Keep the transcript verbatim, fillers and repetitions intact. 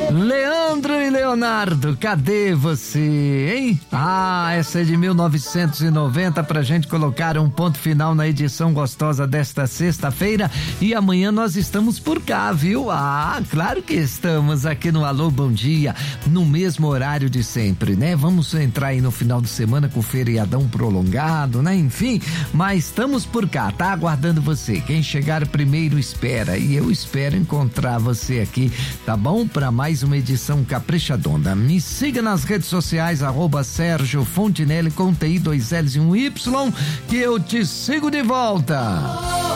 Leandro e Leonardo, cadê você, hein? Ah, essa é de mil novecentos e noventa pra gente colocar um ponto final na edição gostosa desta sexta-feira, e amanhã nós estamos por cá, viu? Ah, claro que estamos aqui no Alô Bom Dia, no mesmo horário de sempre, né? Vamos entrar aí no final de semana com o feriadão prolongado, né? Enfim, mas estamos por cá, tá? Aguardando você. Quem chegar primeiro espera, e eu espero encontrar você aqui, tá bom? Pra mais uma edição caprichadona. Me siga nas redes sociais, arroba Sérgio Fontinelli com T I, dois L's e um Y, que eu te sigo de volta.